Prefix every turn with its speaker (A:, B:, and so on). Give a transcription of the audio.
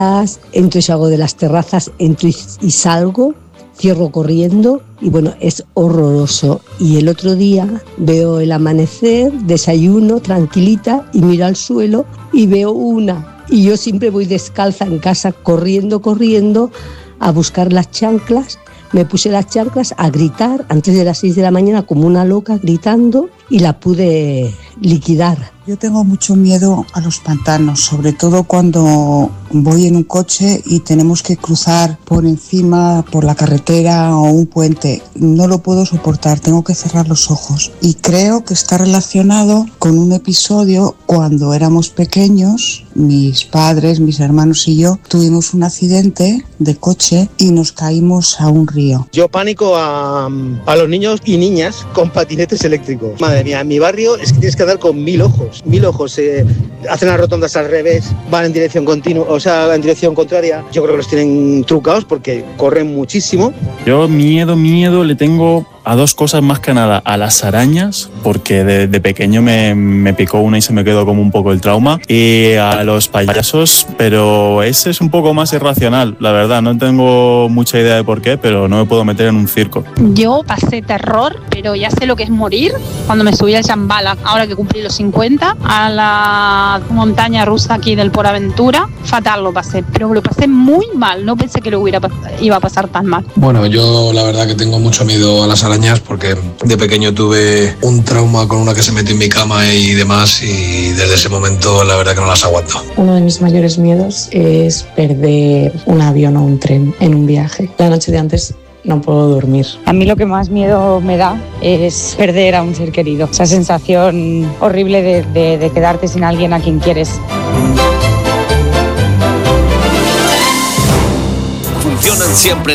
A: entro y salgo de las terrazas, entro y salgo, cierro corriendo y bueno, es horroroso. Y el otro día veo el amanecer, desayuno tranquilita y miro al suelo y veo una. Y yo siempre voy descalza en casa, corriendo a buscar las chanclas. Me puse las chanclas a gritar antes de las 6 de la mañana como una loca gritando y la pude liquidar.
B: Yo tengo mucho miedo a los pantanos, sobre todo cuando voy en un coche y tenemos que cruzar por encima, por la carretera o un puente. No lo puedo soportar, tengo que cerrar los ojos. Y creo que está relacionado con un episodio cuando éramos pequeños, mis padres, mis hermanos y yo, tuvimos un accidente de coche y nos caímos a un río.
C: Yo pánico a los niños y niñas con patinetes eléctricos. Madre mía, en mi barrio es que tienes que andar con 1000 ojos. 1000 ojos, hacen las rotondas al revés, van en dirección continua, o sea, en dirección contraria. Yo creo que los tienen trucados porque corren muchísimo.
D: Yo miedo le tengo a dos cosas más que nada, a las arañas, porque de pequeño me picó una y se me quedó como un poco el trauma, y a los payasos, pero ese es un poco más irracional, la verdad, no tengo mucha idea de por qué, pero no me puedo meter en un circo.
E: Yo pasé terror, pero ya sé lo que es morir cuando me subí al Shambhala, ahora que cumplí los 50, a la montaña rusa aquí del Port Aventura, fatal lo pasé, pero lo pasé muy mal, no pensé que iba a pasar tan mal.
F: Bueno, yo la verdad que tengo mucho miedo a las arañas porque de pequeño tuve un trauma con una que se metió en mi cama y demás, y desde ese momento la verdad que no las aguanto.
G: Uno de mis mayores miedos es perder un avión o un tren en un viaje. La noche de antes no puedo dormir.
H: A mí lo que más miedo me da es perder a un ser querido. Esa sensación horrible de quedarte sin alguien a quien quieres.
I: Funcionan siempre